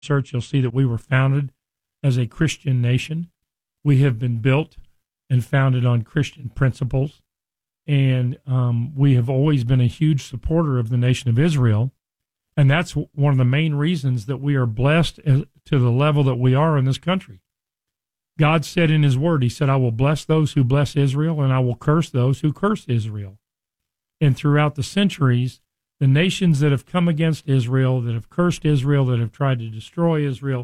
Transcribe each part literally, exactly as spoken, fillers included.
research, you'll see that we were founded as a Christian nation. We have been built and founded on Christian principles. And um, we have always been a huge supporter of the nation of Israel. And that's one of the main reasons that we are blessed to the level that we are in this country. God said in his word, he said, I will bless those who bless Israel, and I will curse those who curse Israel. And throughout the centuries, the nations that have come against Israel, that have cursed Israel, that have tried to destroy Israel,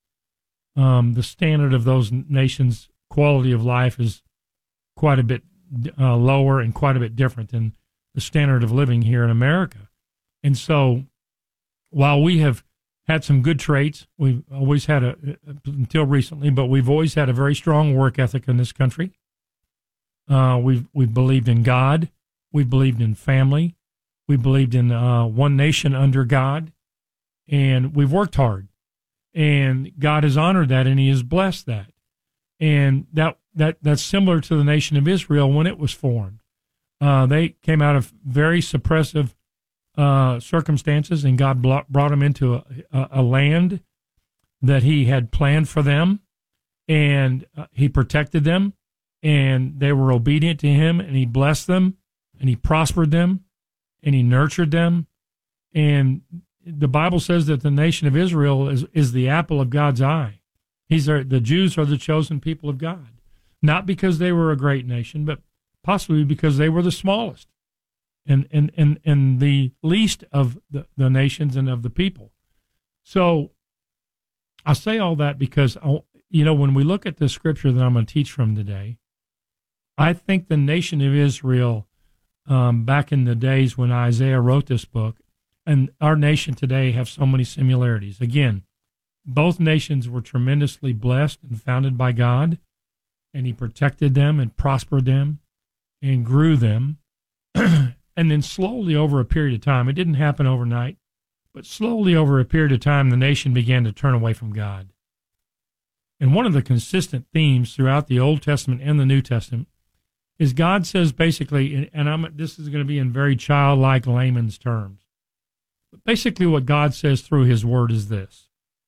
um, the standard of those nations' quality of life is quite a bit uh, lower and quite a bit different than the standard of living here in America. And so while we have had some good traits, we've always had a, until recently, but we've always had a very strong work ethic in this country. Uh, we've, we've believed in God. We've believed in family. We believed in uh, one nation under God, and we've worked hard. And God has honored that, and he has blessed that. And that that that's similar to the nation of Israel when it was formed. Uh, they came out of very suppressive uh, circumstances, and God brought them into a, a, a land that he had planned for them, and uh, he protected them, and they were obedient to him, and he blessed them, and he prospered them, and he nurtured them. And the Bible says that the nation of Israel is, is the apple of God's eye. These are, the Jews are the chosen people of God, not because they were a great nation, but possibly because they were the smallest and, and, and, and the least of the, the nations and of the people. So I say all that because, you know, when we look at the scripture that I'm going to teach from today, I think the nation of Israel, um, back in the days when Isaiah wrote this book, and our nation today have so many similarities. Again, both nations were tremendously blessed and founded by God, and he protected them and prospered them and grew them. And then slowly over a period of time, it didn't happen overnight, but slowly over a period of time, the nation began to turn away from God. And one of the consistent themes throughout the Old Testament and the New Testament is God says basically, and I'm, this is going to be in very childlike layman's terms, but basically what God says through his word is this.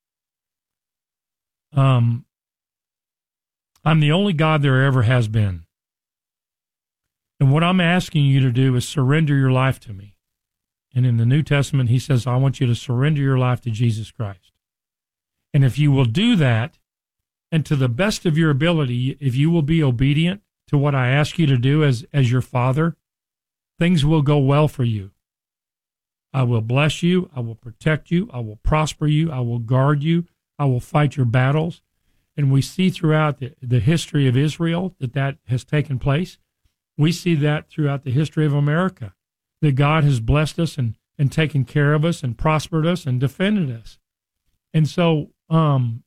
Um, I'm the only God there ever has been. And what I'm asking you to do is surrender your life to me. And in the New Testament, he says, I want you to surrender your life to Jesus Christ. And if you will do that, and to the best of your ability, if you will be obedient to what I ask you to do as, as your father, things will go well for you. I will bless you. I will protect you. I will prosper you. I will guard you. I will fight your battles. And we see throughout the, the history of Israel that that has taken place. We see that throughout the history of America, that God has blessed us and, and taken care of us and prospered us and defended us. And so, um,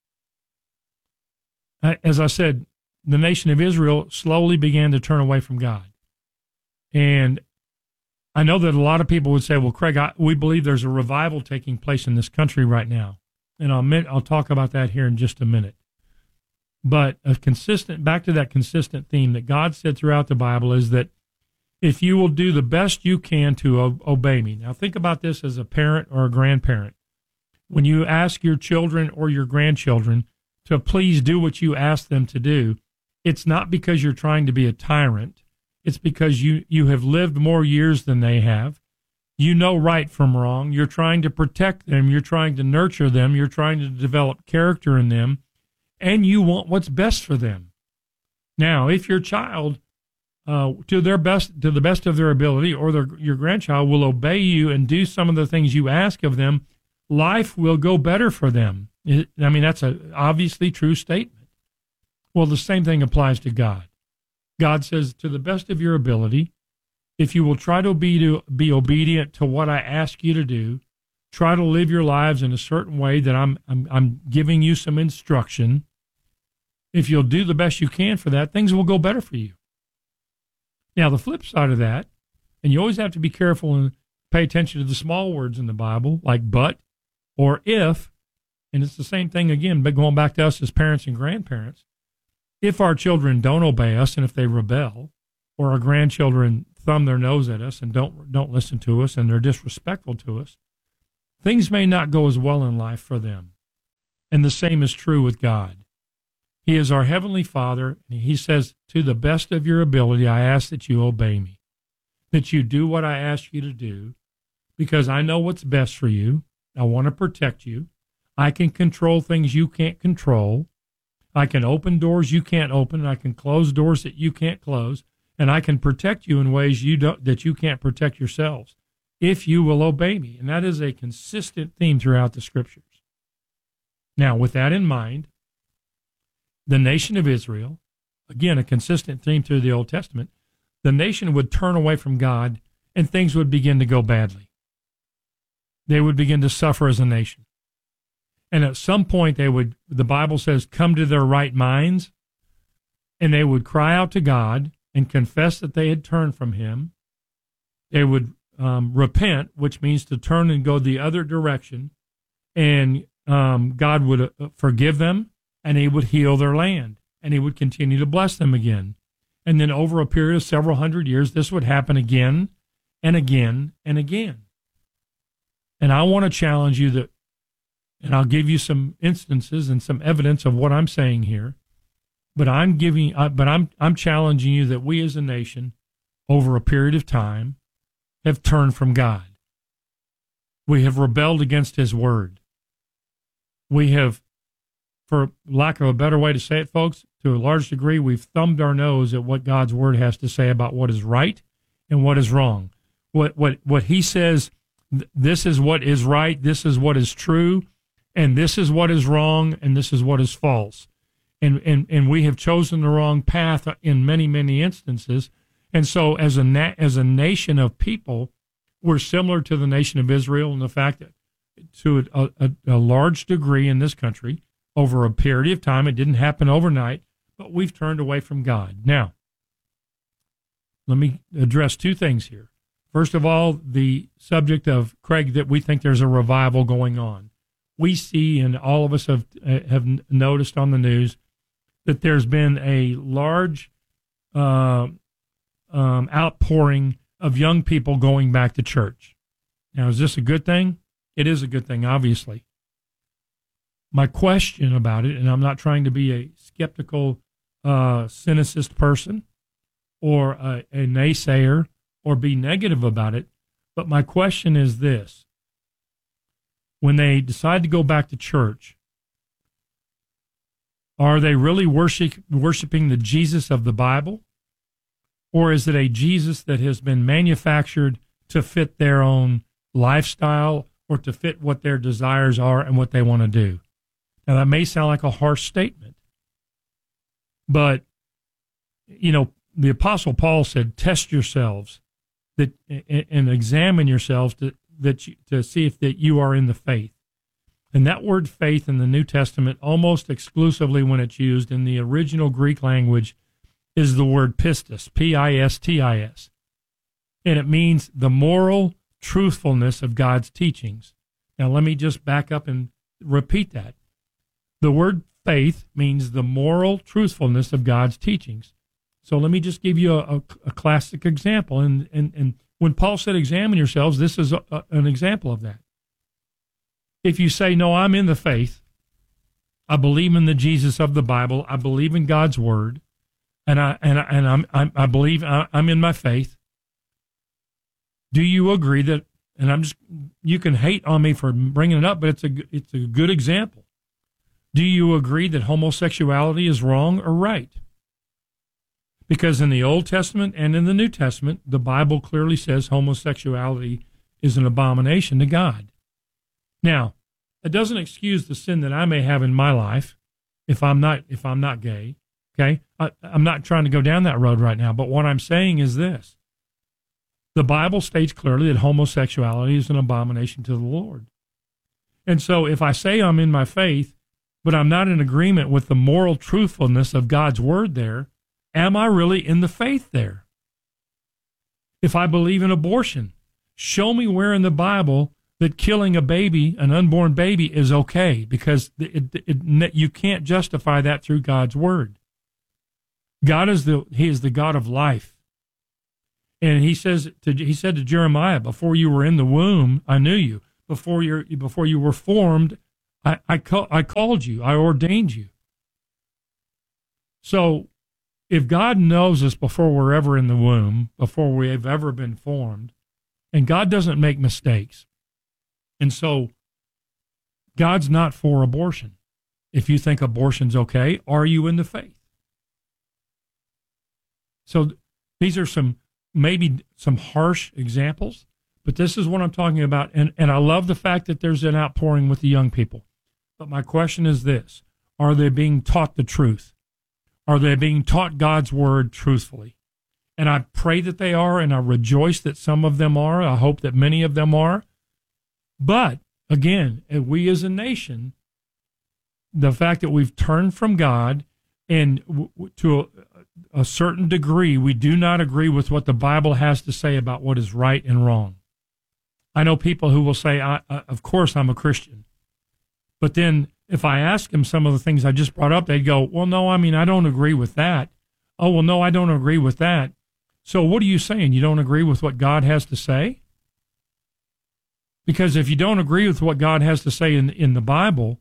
as I said, the nation of Israel slowly began to turn away from God. And I know that a lot of people would say, well, Craig, I, we believe there's a revival taking place in this country right now. And I'll, I'll talk about that here in just a minute. But a consistent, back to that consistent theme that God said throughout the Bible is that if you will do the best you can to o- obey me. Now think about this as a parent or a grandparent. When you ask your children or your grandchildren to please do what you ask them to do, it's not because you're trying to be a tyrant. It's because you, you have lived more years than they have. You know right from wrong. You're trying to protect them. You're trying to nurture them. You're trying to develop character in them. And you want what's best for them. Now, if your child, uh, to their best, to the best of their ability, or their, your grandchild will obey you and do some of the things you ask of them, life will go better for them. It, I mean, that's a obviously true statement. Well, the same thing applies to God. God says, to the best of your ability, if you will try to be, to be obedient to what I ask you to do, try to live your lives in a certain way that I'm, I'm, I'm giving you some instruction. If you'll do the best you can for that, things will go better for you. Now, the flip side of that, and you always have to be careful and pay attention to the small words in the Bible, like but or if, and it's the same thing again, but going back to us as parents and grandparents. If our children don't obey us and if they rebel, or our grandchildren thumb their nose at us and don't don't listen to us and they're disrespectful to us, things may not go as well in life for them. And the same is true with God. He is our Heavenly Father, and He says, to the best of your ability, I ask that you obey me, that you do what I ask you to do, because I know what's best for you. I want to protect you. I can control things you can't control. I can open doors you can't open. I can close doors that you can't close, and I can protect you in ways you don't, that you can't protect yourselves, if you will obey me. And that is a consistent theme throughout the Scriptures. Now, with that in mind, the nation of Israel, again, a consistent theme through the Old Testament, the nation would turn away from God and things would begin to go badly. They would begin to suffer as a nation. And at some point, they would, the Bible says, come to their right minds, and they would cry out to God and confess that they had turned from Him. They would um, repent, which means to turn and go the other direction, and um, God would uh, forgive them, and He would heal their land, and He would continue to bless them again. And then over a period of several hundred years, this would happen again and again and again. And I want to challenge you that, and I'll give you some instances and some evidence of what I'm saying here, but I'm giving, uh, but I'm I'm challenging you that we as a nation, over a period of time, have turned from God. We have rebelled against His word. We have, for lack of a better way to say it, folks, to a large degree, we've thumbed our nose at what God's word has to say about what is right and what is wrong. What what what He says, th- this is what is right, this is what is true, and this is what is wrong, and this is what is false. And and and we have chosen the wrong path in many, many instances. And so as a na- as a nation of people, we're similar to the nation of Israel in the fact that to a, a, a large degree in this country, over a period of time, it didn't happen overnight, but we've turned away from God. Now, let me address two things here. First of all, the subject of, Craig, that we think there's a revival going on. We see, and all of us have have noticed on the news, that there's been a large uh, um, outpouring of young people going back to church. Now, is this a good thing? It is a good thing, obviously. My question about it, and I'm not trying to be a skeptical, uh, cynicist person or a, a naysayer or be negative about it, but my question is this. When they decide to go back to church, are they really worship, worshiping the Jesus of the Bible? Or is it a Jesus that has been manufactured to fit their own lifestyle or to fit what their desires are and what they want to do? Now, that may sound like a harsh statement, but, you know, the Apostle Paul said, test yourselves that and examine yourselves to, that you, to see if that you are in the faith. And that word faith in the New Testament, almost exclusively when it's used in the original Greek language, is the word pistis, P I S T I S. And it means the moral truthfulness of God's teachings. Now, let me just back up and repeat that. The word faith means the moral truthfulness of God's teachings. So let me just give you a, a, a classic example. And, and, and when Paul said examine yourselves, this is a, a, an example of that. If you say, no, I'm in the faith, I believe in the Jesus of the Bible, I believe in God's word, and I and I, and I'm, I'm I believe I, I'm in my faith. Do you agree that? And I'm just, you can hate on me for bringing it up, but it's a it's a good example. Do you agree that homosexuality is wrong or right? Because in the Old Testament and in the New Testament, the Bible clearly says homosexuality is an abomination to God. Now, it doesn't excuse the sin that I may have in my life if I'm not if I'm not gay. Okay, I, I'm not trying to go down that road right now, but what I'm saying is this. The Bible states clearly that homosexuality is an abomination to the Lord. And so if I say I'm in my faith, but I'm not in agreement with the moral truthfulness of God's word there, am I really in the faith there? If I believe in abortion, show me where in the Bible that killing a baby, an unborn baby, is okay, because it, it, it, you can't justify that through God's word. God is the He is the God of life, and He says to He said to Jeremiah, "Before you were in the womb, I knew you. Before you before you were formed, I, I, call, I called you. I ordained you. So if God knows us before we're ever in the womb, before we have ever been formed, and God doesn't make mistakes, and so God's not for abortion. If you think abortion's okay, are you in the faith? So these are some, maybe some harsh examples, but this is what I'm talking about. And, and I love the fact that there's an outpouring with the young people. But my question is this: are they being taught the truth? Are they being taught God's word truthfully? And I pray that they are, and I rejoice that some of them are. I hope that many of them are. But again, we as a nation, the fact that we've turned from God, and w- to a, a certain degree, we do not agree with what the Bible has to say about what is right and wrong. I know people who will say, I, I, of course I'm a Christian. But then if I ask them some of the things I just brought up, they'd go, well, no, I mean, I don't agree with that. Oh, well, no, I don't agree with that. So what are you saying? You don't agree with what God has to say? Because if you don't agree with what God has to say in, in the Bible,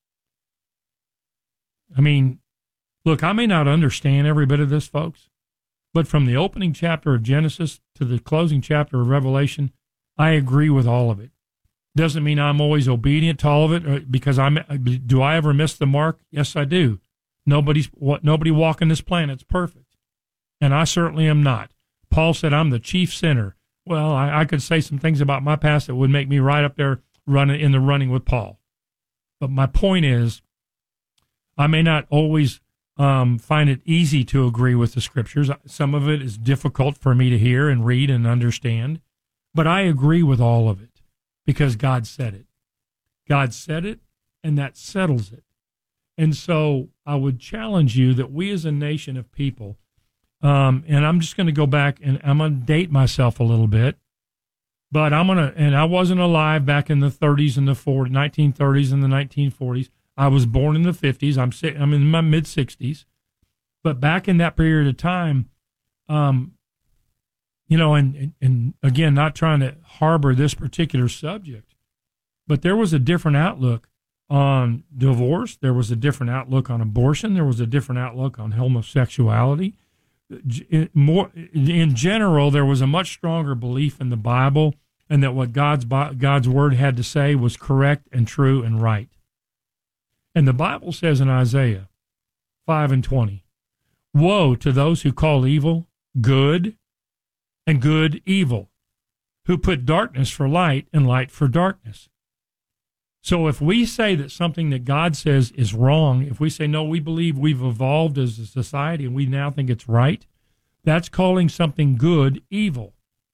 I mean, look, I may not understand every bit of this, folks, but from the opening chapter of Genesis to the closing chapter of Revelation, I agree with all of it. Doesn't mean I'm always obedient to all of it, because I'm. Do I ever miss the mark? Yes, I do. Nobody's what nobody walking this planet's perfect, and I certainly am not. Paul said I'm the chief sinner. Well, I, I could say some things about my past that would make me right up there running in the running with Paul. But my point is, I may not always um, find it easy to agree with the scriptures. Some of it is difficult for me to hear and read and understand, but I agree with all of it. Because God said it. God said it, and that settles it. And so I would challenge you that we as a nation of people, um, and I'm just going to go back and I'm going to date myself a little bit, but I'm going to, and I wasn't alive back in the thirties and the forties, nineteen thirties and the nineteen forties. I was born in the fifties. I'm, I'm in my mid sixties. But back in that period of time, um, You know, and, and, and again, not trying to harbor this particular subject, but there was a different outlook on divorce. There was a different outlook on abortion. There was a different outlook on homosexuality. In, more, in general, there was a much stronger belief in the Bible and that what God's, God's word had to say was correct and true and right. And the Bible says in Isaiah five and twenty, woe to those who call evil good and good evil, who put darkness for light and light for darkness. So if we say that something that God says is wrong, if we say, no, we believe we've evolved as a society and we now think it's right, that's calling something good evil.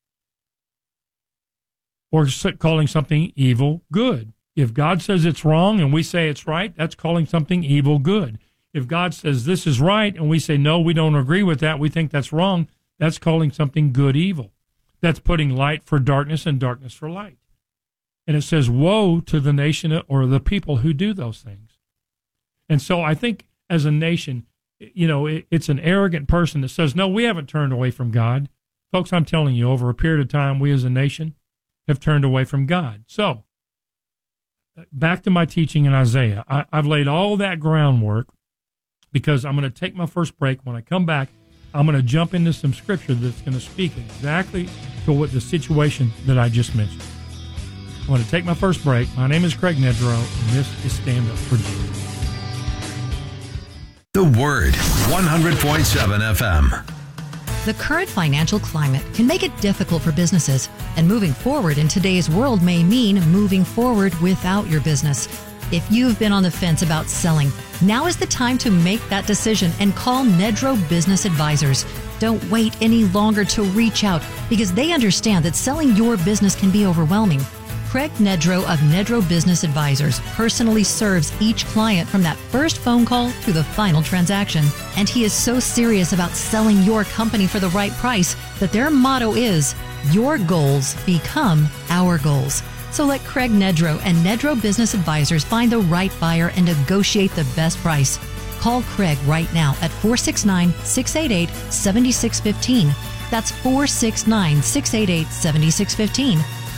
Or calling something evil good. If God says it's wrong and we say it's right, that's calling something evil good. If God says this is right and we say, no, we don't agree with that, we think that's wrong, that's calling something good evil. That's putting light for darkness and darkness for light. And it says, woe to the nation or the people who do those things. And so I think as a nation, you know, it, it's an arrogant person that says, no, we haven't turned away from God. Folks, I'm telling you, over a period of time, we as a nation have turned away from God. So back to my teaching in Isaiah. I, I've laid all that groundwork because I'm going to take my first break. When I come back, I'm going to jump into some scripture that's going to speak exactly to what the situation that I just mentioned. I want to take my first break. My name is Craig Nedrow, and this is Stand Up for Jesus. The Word, one hundred point seven F M. The current financial climate can make it difficult for businesses, and moving forward in today's world may mean moving forward without your business. If you've been on the fence about selling, now is the time to make that decision and call Nedrow Business Advisors. Don't wait any longer to reach out because they understand that selling your business can be overwhelming. Craig Nedrow of Nedrow Business Advisors personally serves each client from that first phone call to the final transaction. And he is so serious about selling your company for the right price that their motto is, your goals become our goals. So let Craig Nedrow and Nedrow Business Advisors find the right buyer and negotiate the best price. Call Craig right now at four six nine, six eight eight, seven six one five. That's four six nine, six eight eight, seven six one five.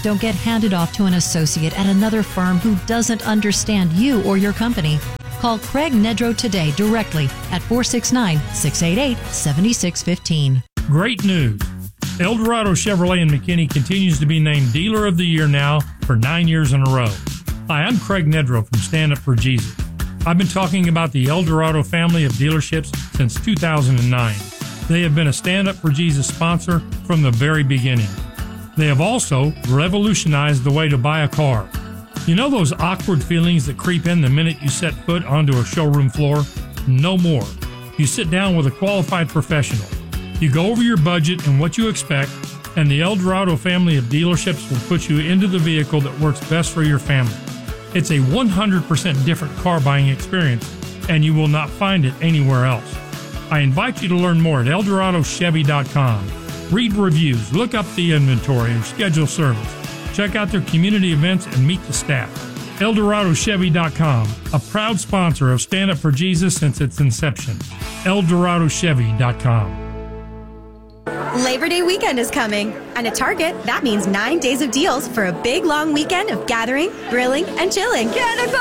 don't get handed off to an associate at another firm who doesn't understand you or your company. Call Craig Nedrow today directly at four six nine, six eight eight, seven six one five. Great news. El Dorado Chevrolet in McKinney continues to be named Dealer of the Year now for nine years in a row. Hi, I'm Craig Nedrow from Stand Up for Jesus. I've been talking about the El Dorado family of dealerships since two thousand nine. They have been a Stand Up for Jesus sponsor from the very beginning. They have also revolutionized the way to buy a car. You know those awkward feelings that creep in the minute you set foot onto a showroom floor? No more. You sit down with a qualified professional. You go over your budget and what you expect, and the El Dorado family of dealerships will put you into the vehicle that works best for your family. It's a one hundred percent different car buying experience, and you will not find it anywhere else. I invite you to learn more at el dorado chevy dot com. Read reviews, look up the inventory, and schedule service. Check out their community events and meet the staff. el dorado chevy dot com, a proud sponsor of Stand Up for Jesus since its inception. el dorado chevy dot com. Labor Day weekend is coming, and at Target, that means nine days of deals for a big, long weekend of gathering, grilling, and chilling. Cannonball!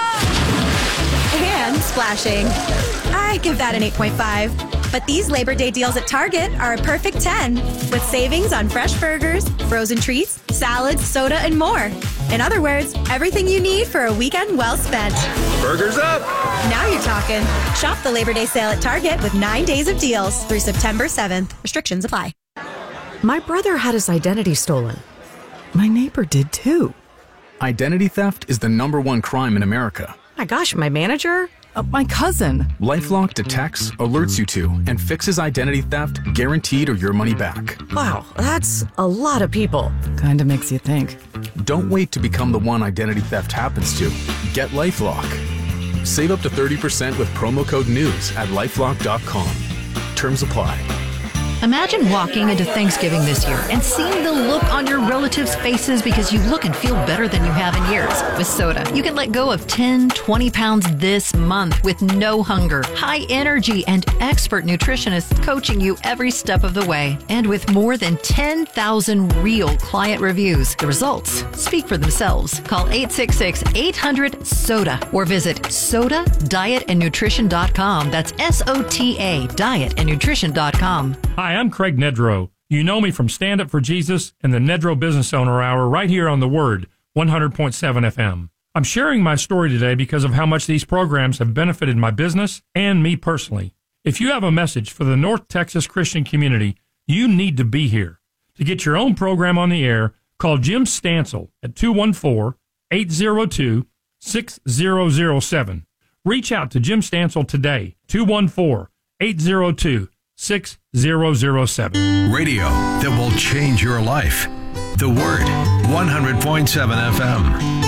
And splashing. I give that an eight point five. But these Labor Day deals at Target are a perfect ten, with savings on fresh burgers, frozen treats, salads, soda, and more. In other words, everything you need for a weekend well spent. Burgers up! Now you're talking. Shop the Labor Day sale at Target with nine days of deals through September seventh. Restrictions apply. My brother had his identity stolen. My neighbor did too. Identity theft is the number one crime in America. My gosh, my manager? Uh, my cousin. LifeLock detects, alerts you to, and fixes identity theft guaranteed or your money back. Wow, that's a lot of people. Kinda makes you think. Don't wait to become the one identity theft happens to. Get LifeLock. Save up to thirty percent with promo code NEWS at lifelock dot com. Terms apply. Imagine walking into Thanksgiving this year and seeing the look on your relatives' faces because you look and feel better than you have in years. With Soda, you can let go of ten, twenty pounds this month with no hunger, high energy, and expert nutritionists coaching you every step of the way. And with more than ten thousand real client reviews, the results speak for themselves. Call eight six six, eight hundred, SODA or visit soda diet and nutrition dot com. That's S O T A, diet and nutrition dot com. Hi, I'm Craig Nedrow. You know me from Stand Up for Jesus and the Nedrow Business Owner Hour right here on The Word, one hundred point seven F M. I'm sharing my story today because of how much these programs have benefited my business and me personally. If you have a message for the North Texas Christian community, you need to be here. To get your own program on the air, call Jim Stansel at two one four, eight zero two, six zero zero seven. Reach out to Jim Stansel today, two one four, eight zero two, six zero zero seven. Radio that will change your life. The Word, one hundred point seven F M.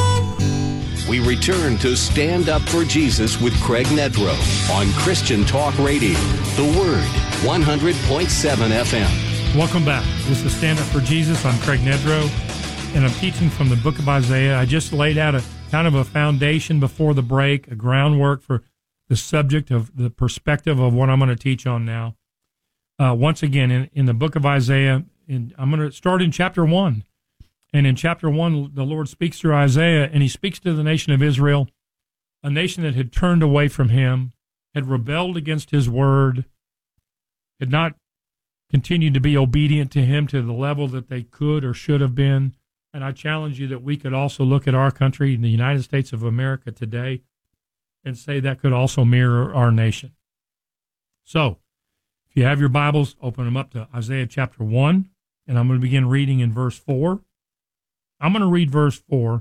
We return to Stand Up for Jesus with Craig Nedrow on Christian Talk Radio. The Word, one hundred point seven F M. Welcome back. This is Stand Up for Jesus. I'm Craig Nedrow, and I'm teaching from the book of Isaiah. I just laid out a kind of a foundation before the break, a groundwork for the subject of the perspective of what I'm going to teach on now. Uh, once again, in, in the book of Isaiah, in, I'm going to start in chapter one. And in chapter one, the Lord speaks through Isaiah, and he speaks to the nation of Israel, a nation that had turned away from him, had rebelled against his word, had not continued to be obedient to him to the level that they could or should have been. And I challenge you that we could also look at our country, in the United States of America today, and say that could also mirror our nation. So, if you have your Bibles, open them up to Isaiah chapter one, and I'm going to begin reading in verse four. I'm going to read verse four,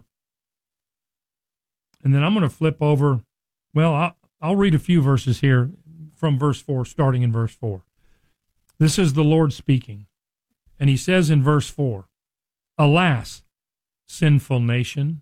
and then I'm going to flip over. Well, I'll, I'll read a few verses here from verse four, starting in verse four. This is the Lord speaking, and he says in verse four, "Alas, sinful nation,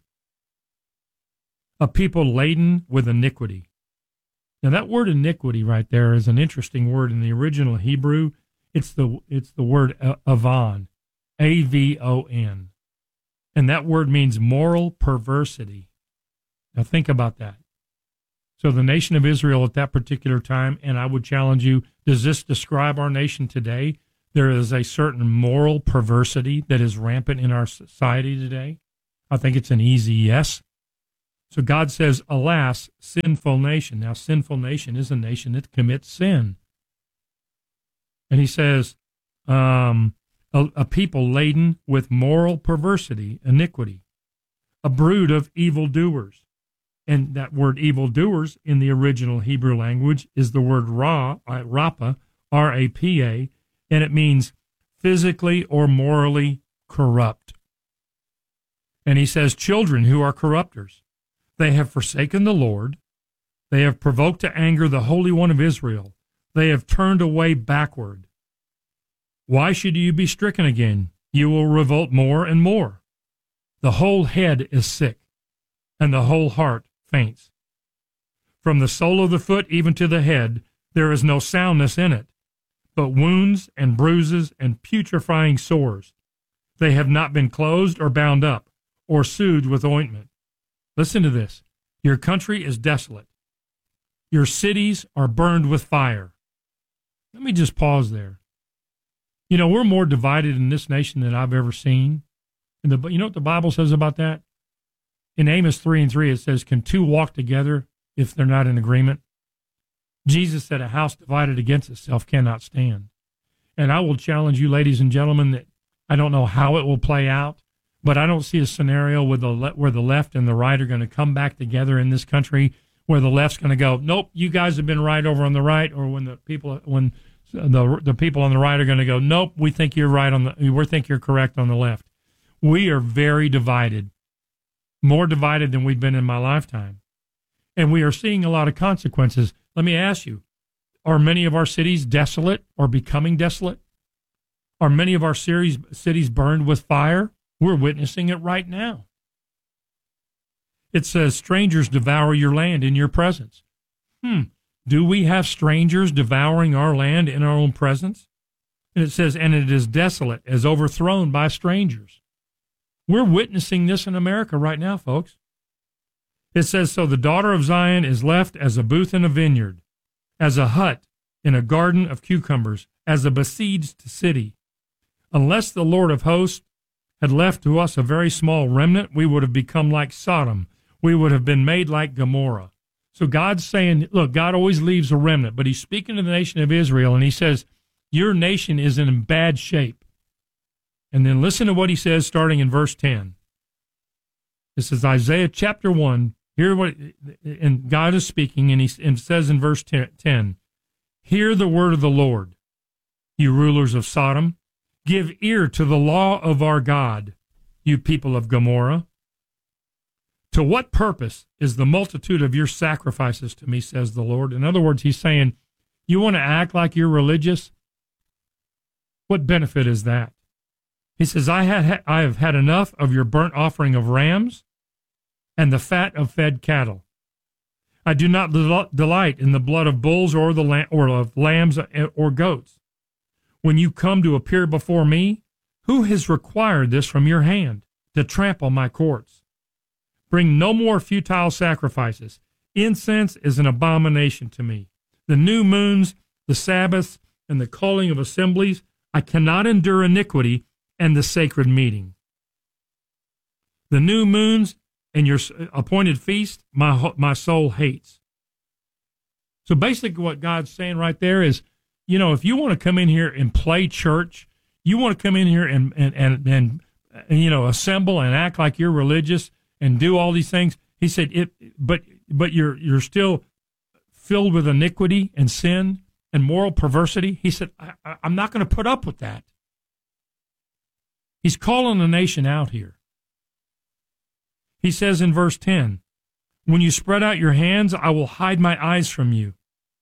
a people laden with iniquity." Now, that word iniquity right there is an interesting word in the original Hebrew. It's the it's the word avon, A V O N. And that word means moral perversity. Now, think about that. So the nation of Israel at that particular time, and I would challenge you, does this describe our nation today? there is a certain moral perversity that is rampant in our society today? I think it's an easy yes. So God says, alas, sinful nation. Now, sinful nation is a nation that commits sin. And he says, um, a, a people laden with moral perversity, iniquity, a brood of evildoers. And that word evildoers in the original Hebrew language is the word ra, uh, rapa, R A P A, and it means physically or morally corrupt. And he says, children who are corrupters. They have forsaken the Lord. They have provoked to anger the Holy One of Israel. They have turned away backward. Why should you be stricken again? You will revolt more and more. The whole head is sick, and the whole heart faints. From the sole of the foot even to the head, there is no soundness in it, but wounds and bruises and putrefying sores. They have not been closed or bound up, or soothed with ointment. Listen to this. Your country is desolate. Your cities are burned with fire. Let me just pause there. You know, we're more divided in this nation than I've ever seen. And the, you know what the Bible says about that? In Amos three and three, it says, can two walk together if they're not in agreement? Jesus said a house divided against itself cannot stand. And I will challenge you, ladies and gentlemen, that I don't know how it will play out, but I don't see a scenario where the, le- where the left and the right are going to come back together in this country, where the left's going to go, nope, you guys have been right over on the right, or when the people when the the people on the right are going to go, nope, we think you're right on the we think you're correct on the left. We are very divided, more divided than we've been in my lifetime, and we are seeing a lot of consequences. Let me ask you: are many of our cities desolate or becoming desolate? Are many of our cities cities burned with fire? We're witnessing it right now. It says, strangers devour your land in your presence. Hmm. Do we have strangers devouring our land in our own presence? And it says, and it is desolate, as overthrown by strangers. We're witnessing this in America right now, folks. It says, so the daughter of Zion is left as a booth in a vineyard, as a hut in a garden of cucumbers, as a besieged city. Unless the Lord of hosts had left to us a very small remnant, we would have become like Sodom. We would have been made like Gomorrah. So God's saying, look, God always leaves a remnant, but he's speaking to the nation of Israel, and he says, your nation is in bad shape. And then listen to what he says starting in verse ten. This is Isaiah chapter one. Hear what, and God is speaking, and he and says in verse ten, hear the word of the Lord, you rulers of Sodom. Give ear to the law of our God, you people of Gomorrah. To what purpose is the multitude of your sacrifices to me, says the Lord? In other words, he's saying, you want to act like you're religious? What benefit is that? He says, I, had, I have had enough of your burnt offering of rams and the fat of fed cattle. I do not delight in the blood of bulls or, the lamb, or of lambs or goats. When you come to appear before me, who has required this from your hand, to trample my courts? Bring no more futile sacrifices. Incense is an abomination to me. The new moons, the Sabbaths, and the calling of assemblies, I cannot endure iniquity and the sacred meeting. The new moons and your appointed feast, my, my soul hates. So basically what God's saying right there is, you know, if you want to come in here and play church, you want to come in here and, and, and, and, and, you know, assemble and act like you're religious and do all these things. He said, it, but, but you're, you're still filled with iniquity and sin and moral perversity. He said, I, I, I'm not going to put up with that. He's calling the nation out here. He says in verse ten, when you spread out your hands, I will hide my eyes from you.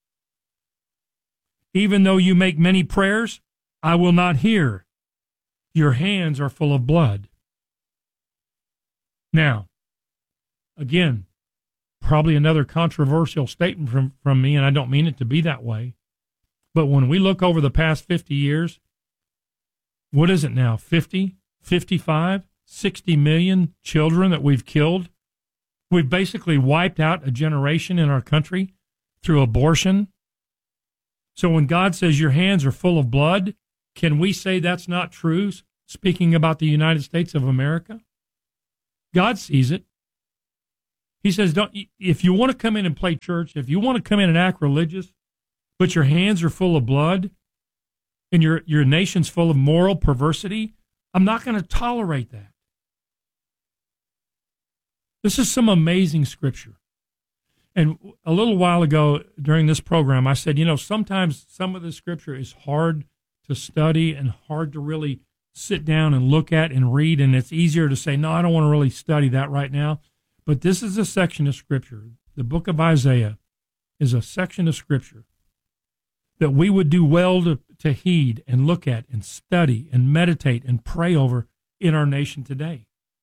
Even though you make many prayers, I will not hear. Your hands are full of blood. Now, again, probably another controversial statement from, from me, and I don't mean it to be that way. But when we look over the past fifty years, what is it now, fifty, fifty-five, sixty million children that we've killed? We've basically wiped out a generation in our country through abortion. So when God says your hands are full of blood, Can we say that's not true, speaking about the United States of America? God sees it. He says, "Don't. If you want to come in and play church, if you want to come in and act religious, but your hands are full of blood and your, your nation's full of moral perversity, I'm not going to tolerate that." This is some amazing scripture. And a little while ago during this program, I said, you know, sometimes some of the scripture is hard to study and hard to really sit down and look at and read, and it's easier to say, no, I don't want to really study that right now. But this is a section of scripture. The book of Isaiah is a section of scripture that we would do well to, to heed and look at and study and meditate and pray over in our nation today.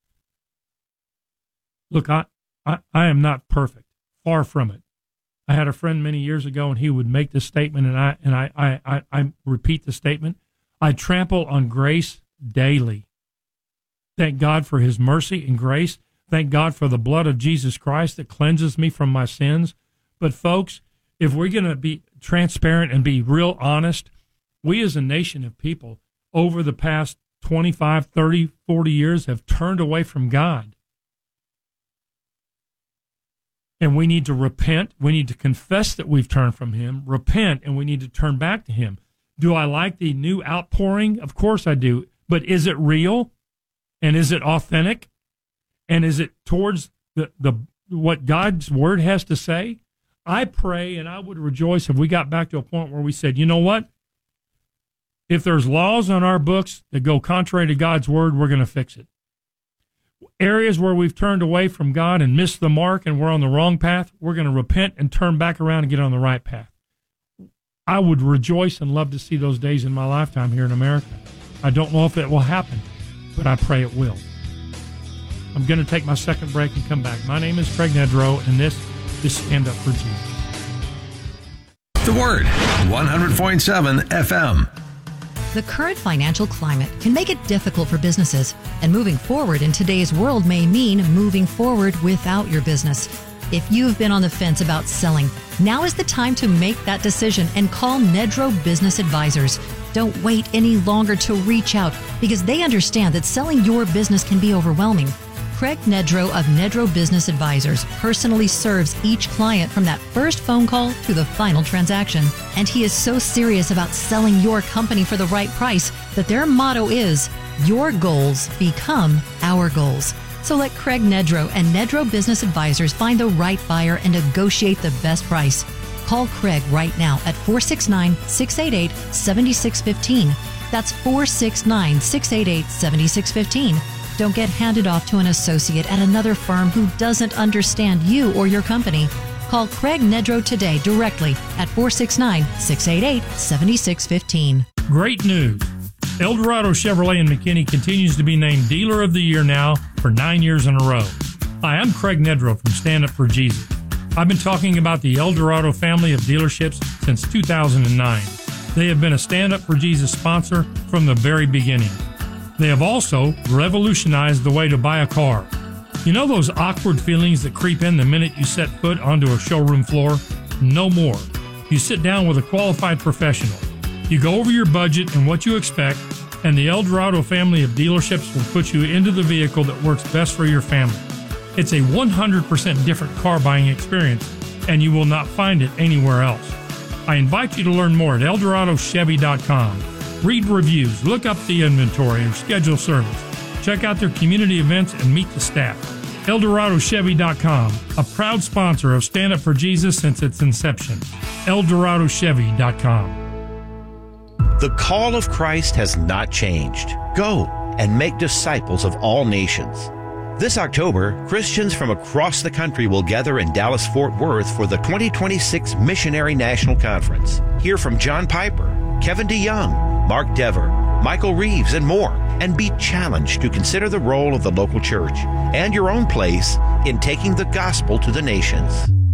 Look, I, I, I am not perfect. Far from it. I had a friend many years ago, and he would make this statement, and I and I, I, I, I repeat the statement. I trample on grace daily. Thank God for his mercy and grace. Thank God for the blood of Jesus Christ that cleanses me from my sins. But folks, if we're going to be transparent and be real honest, we as a nation of people over the past twenty-five, thirty, forty years have turned away from God. And we need to repent. We need to confess that we've turned from him, repent, and we need to turn back to him. Do I like the new outpouring? Of course I do. But is it real? And is it authentic? And is it towards the, the what God's word has to say? I pray and I would rejoice if we got back to a point where we said, you know what? If there's laws on our books that go contrary to God's word, we're going to fix it. Areas where we've turned away from God and missed the mark and we're on the wrong path, we're going to repent and turn back around and get on the right path. I would rejoice and love to see those days in my lifetime here in America. I don't know if it will happen, but I pray it will. I'm going to take my second break and come back. My name is Craig Nedrow, and this is Stand Up for Jesus. The Word, one hundred point seven F M. The current financial climate can make it difficult for businesses, and moving forward in today's world may mean moving forward without your business. If you've been on the fence about selling, now is the time to make that decision and call Nedrow Business Advisors. Don't wait any longer to reach out, because they understand that selling your business can be overwhelming. Craig Nedrow of Nedrow Business Advisors personally serves each client from that first phone call to the final transaction. And he is so serious about selling your company for the right price that their motto is, your goals become our goals. So let Craig Nedrow and Nedrow Business Advisors find the right buyer and negotiate the best price. Call Craig right now at four six nine, six eight eight, seven six one five. That's four six nine, six eight eight, seven six one five. Don't get handed off to an associate at another firm who doesn't understand you or your company. Call Craig Nedrow today directly at four six nine, six eight eight, seven six one five. Great news. Eldorado Chevrolet in McKinney continues to be named Dealer of the Year now for nine years in a row. Hi, I'm Craig Nedrow from Stand Up for Jesus. I've been talking about the Eldorado family of dealerships since two thousand nine. They have been a Stand Up for Jesus sponsor from the very beginning. They have also revolutionized the way to buy a car. You know those awkward feelings that creep in the minute you set foot onto a showroom floor? No more. You sit down with a qualified professional. You go over your budget and what you expect, and the Eldorado family of dealerships will put you into the vehicle that works best for your family. It's a one hundred percent different car buying experience, and you will not find it anywhere else. I invite you to learn more at eldorado chevy dot com. Read reviews, look up the inventory, and schedule service. Check out their community events and meet the staff. eldorado chevy dot com, a proud sponsor of Stand Up for Jesus since its inception. eldorado chevy dot com. The call of Christ has not changed. Go and make disciples of all nations. This October, Christians from across the country will gather in Dallas-Fort Worth for the twenty twenty-six Missionary National Conference. Hear from John Piper, Kevin DeYoung, Mark Dever, Michael Reeves, and more, and be challenged to consider the role of the local church and your own place in taking the gospel to the nations.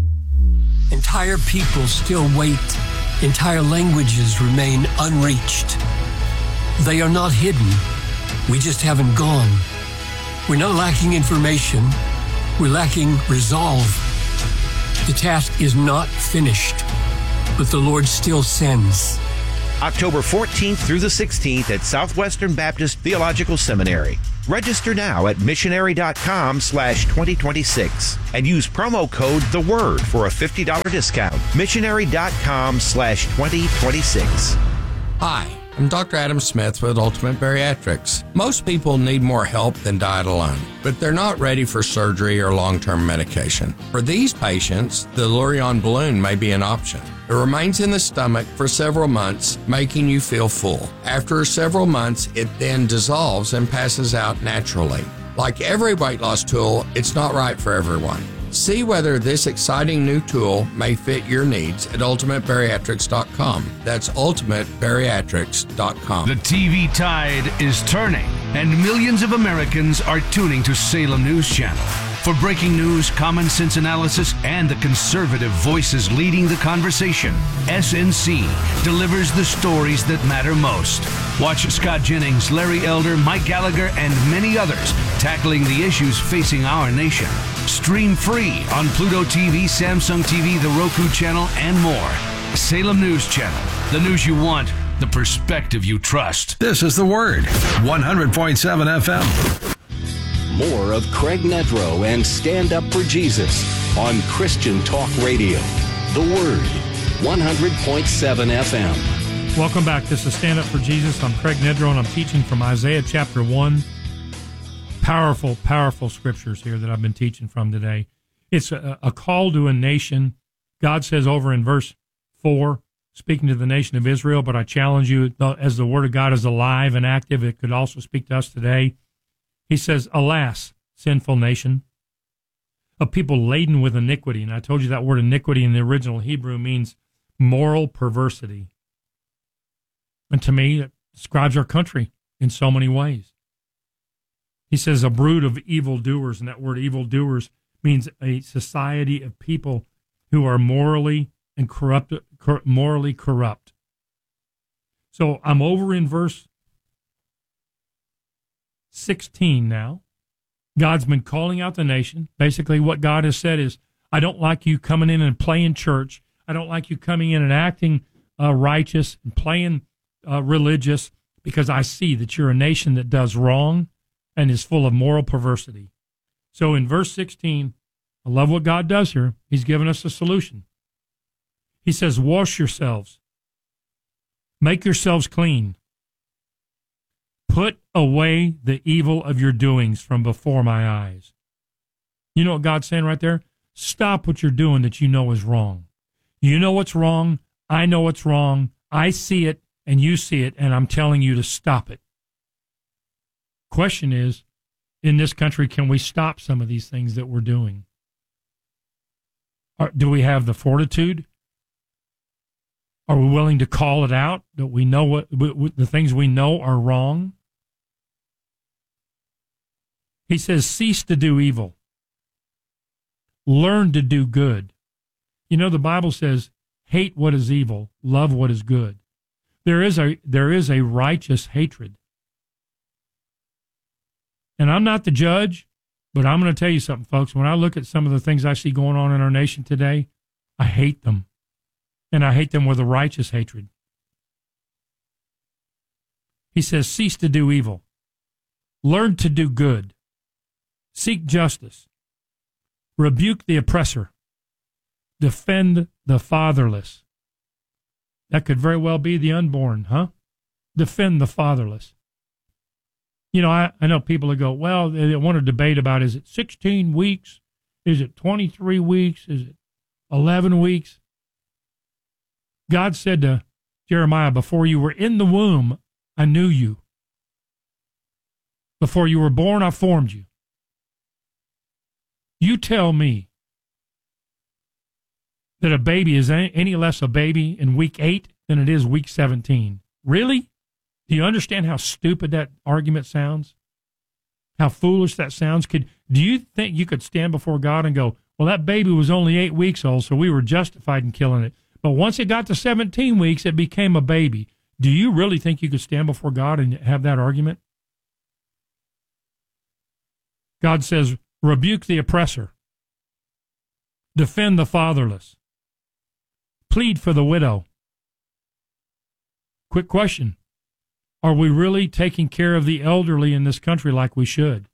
Entire people still wait. Entire languages remain unreached. They are not hidden. We just haven't gone. We're not lacking information. We're lacking resolve. The task is not finished, but the Lord still sends. October fourteenth through the sixteenth at Southwestern Baptist Theological Seminary. Register now at missionary.com slash 2026 and use promo code The Word for a fifty dollars discount. Missionary.com slash 2026. Hi, I'm Doctor Adam Smith with Ultimate Bariatrics. Most people need more help than diet alone, but they're not ready for surgery or long-term medication. For these patients, the Lurion balloon may be an option. It remains in the stomach for several months, making you feel full. After several months, it then dissolves and passes out naturally. Like every weight loss tool, it's not right for everyone. See whether this exciting new tool may fit your needs at ultimate bariatrics dot com. That's ultimate bariatrics dot com. The T V tide is turning, and millions of Americans are tuning to Salem News Channel. For breaking news, common sense analysis, and the conservative voices leading the conversation, S N C delivers the stories that matter most. Watch Scott Jennings, Larry Elder, Mike Gallagher, and many others tackling the issues facing our nation. Stream free on Pluto T V, Samsung T V, the Roku channel, and more. Salem News Channel. The news you want, the perspective you trust. This is The Word, one hundred point seven F M. More of Craig Nedrow and Stand Up for Jesus on Christian Talk Radio. The Word, one hundred point seven F M. Welcome back. This is Stand Up for Jesus. I'm Craig Nedrow, and I'm teaching from Isaiah chapter one. Powerful, powerful scriptures here that I've been teaching from today. It's a, a call to a nation. God says over in verse four, speaking to the nation of Israel, but I challenge you, as the word of God is alive and active, it could also speak to us today. He says, alas, sinful nation, a people laden with iniquity. And I told you that word iniquity in the original Hebrew means moral perversity. And to me, it describes our country in so many ways. He says a brood of evildoers, and that word evildoers means a society of people who are morally and corrupt, cor- morally corrupt. So I'm over in verse sixteen now. God's been calling out the nation. Basically what God has said is, I don't like you coming in and playing church. I don't like you coming in and acting uh, righteous and playing uh, religious, because I see that you're a nation that does wrong and is full of moral perversity. So in verse sixteen, I love what God does here. He's given us a solution. He says, wash yourselves. Make yourselves clean. Put away the evil of your doings from before my eyes. You know what God's saying right there? Stop what you're doing that you know is wrong. You know what's wrong. I know what's wrong. I see it and you see it, and I'm telling you to stop it. Question is, in this country, can we stop some of these things that we're doing? Or do we have the fortitude? Are we willing to call it out? That we know what the things we know are wrong? He says, cease to do evil. Learn to do good. You know, the Bible says, hate what is evil, love what is good. There is a there is a righteous hatred. And I'm not the judge, but I'm going to tell you something, folks. When I look at some of the things I see going on in our nation today, I hate them. And I hate them with a righteous hatred. He says, cease to do evil. Learn to do good. Seek justice. Rebuke the oppressor. Defend the fatherless. That could very well be the unborn, huh? Defend the fatherless. You know, I, I know people that go, well, they want to debate about, is it sixteen weeks? Is it twenty-three weeks? Is it eleven weeks? God said to Jeremiah, before you were in the womb, I knew you. Before you were born, I formed you. You tell me that a baby is any less a baby in week eight than it is week seventeen. Really? Do you understand how stupid that argument sounds? How foolish that sounds? Could do you think you could stand before God and go, well, that baby was only eight weeks old, so we were justified in killing it. But once it got to seventeen weeks, it became a baby. Do you really think you could stand before God and have that argument? God says, rebuke the oppressor. Defend the fatherless. Plead for the widow. quick question. Are we really taking care of the elderly in this country like we should?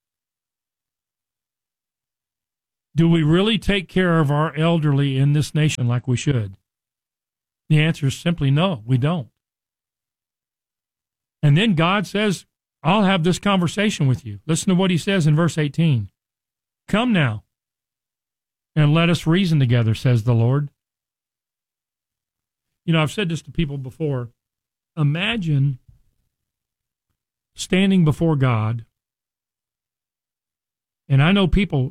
Do we really take care of our elderly in this nation like we should? The answer is simply no, we don't. And then God says, I'll have this conversation with you. Listen to what he says in verse eighteen. Come now, and let us reason together, says the Lord. You know, I've said this to people before. Imagine standing before God, and I know people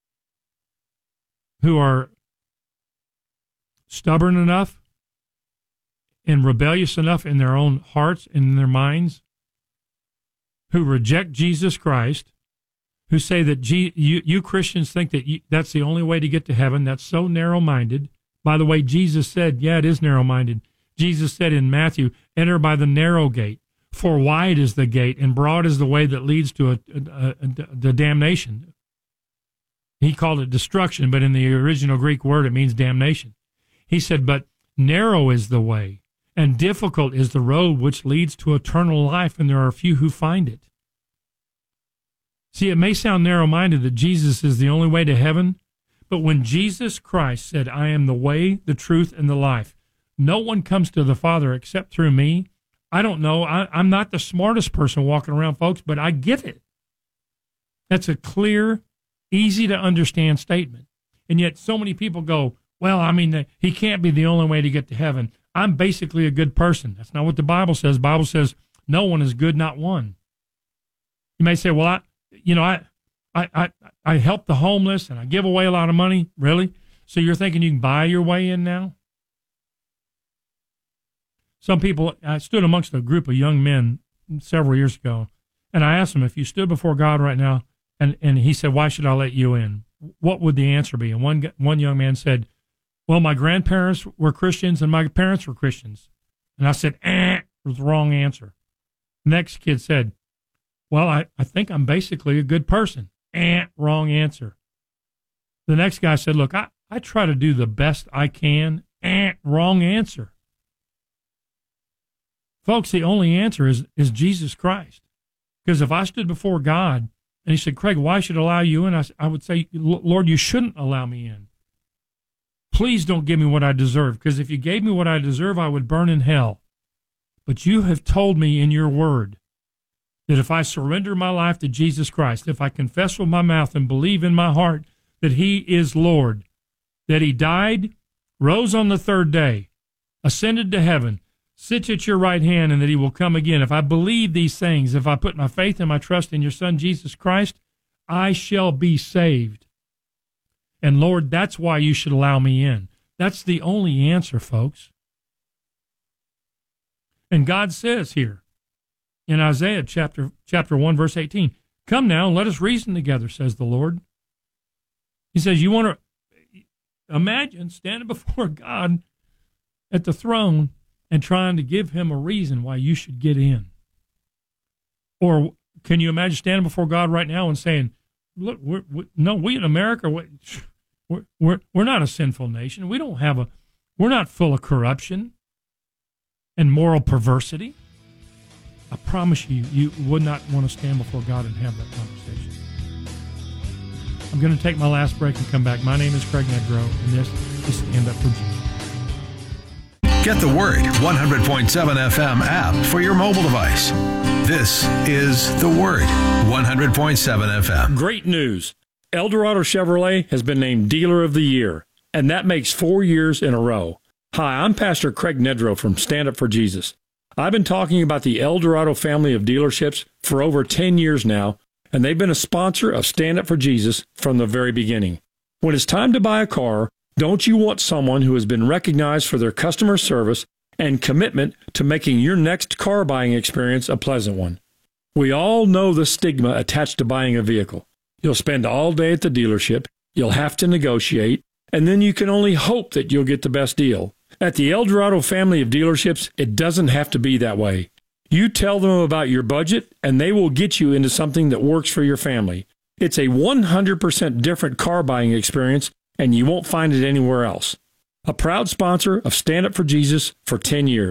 who are stubborn enough and rebellious enough in their own hearts and in their minds, who reject Jesus Christ, who say that G, you, you Christians think that you, that's the only way to get to heaven. That's so narrow-minded. By the way, Jesus said, yeah, it is narrow-minded. Jesus said in Matthew, enter by the narrow gate, for wide is the gate and broad is the way that leads to a, a, a, a, the damnation. He called it destruction, but in the original Greek word, it means damnation. He said, but narrow is the way, and difficult is the road which leads to eternal life, and there are few who find it. See, it may sound narrow-minded that Jesus is the only way to heaven, but when Jesus Christ said, I am the way, the truth, and the life, no one comes to the Father except through me. I don't know. I, I'm not the smartest person walking around, folks, but I get it. That's a clear, easy-to-understand statement. And yet so many people go, well, I mean, he can't be the only way to get to heaven. I'm basically a good person. That's not what the Bible says. The Bible says no one is good, not one. You may say, well, I, you know, I, I, I, I help the homeless and I give away a lot of money. Really? So you're thinking you can buy your way in now? Some people, I stood amongst a group of young men several years ago, and I asked them, if you stood before God right now, and, and he said, why should I let you in? What would the answer be? And one, one young man said, well, my grandparents were Christians and my parents were Christians. And I said, eh, it was the wrong answer. Next kid said, well, I, I think I'm basically a good person. Eh, wrong answer. The next guy said, look, I, I try to do the best I can. Eh, wrong answer. Folks, the only answer is, is Jesus Christ. Because if I stood before God and he said, Craig, why should I allow you in? I, I would say, Lord, you shouldn't allow me in. Please don't give me what I deserve, because if you gave me what I deserve, I would burn in hell. But you have told me in your word that if I surrender my life to Jesus Christ, if I confess with my mouth and believe in my heart that he is Lord, that he died, rose on the third day, ascended to heaven, sits at your right hand, and that he will come again. If I believe these things, if I put my faith and my trust in your Son, Jesus Christ, I shall be saved. And Lord, that's why you should allow me in. That's the only answer, folks. And God says here in Isaiah chapter, chapter one, verse eighteen, come now and let us reason together, says the Lord. He says, you want to imagine standing before God at the throne and trying to give him a reason why you should get in. Or can you imagine standing before God right now and saying, look, we're, we, no, we in America, we're, we're, we're not a sinful nation. We don't have a, we're not full of corruption and moral perversity. I promise you, you would not want to stand before God and have that conversation. I'm going to take my last break and come back. My name is Craig Nedrow, and this is Stand Up for Jesus. Get the Word one hundred point seven F M app for your mobile device. This is The Word one hundred point seven F M. Great news. Eldorado Chevrolet has been named Dealer of the Year, and that makes four years in a row. Hi, I'm Pastor Craig Nedrow from Stand Up for Jesus. I've been talking about the Eldorado family of dealerships for over ten years now, and they've been a sponsor of Stand Up for Jesus from the very beginning. When it's time to buy a car, don't you want someone who has been recognized for their customer service and commitment to making your next car buying experience a pleasant one? We all know the stigma attached to buying a vehicle. You'll spend all day at the dealership, you'll have to negotiate, and then you can only hope that you'll get the best deal. At the Eldorado family of dealerships, it doesn't have to be that way. You tell them about your budget, and they will get you into something that works for your family. It's a one hundred percent different car buying experience, and you won't find it anywhere else. A proud sponsor of Stand Up for Jesus for ten years.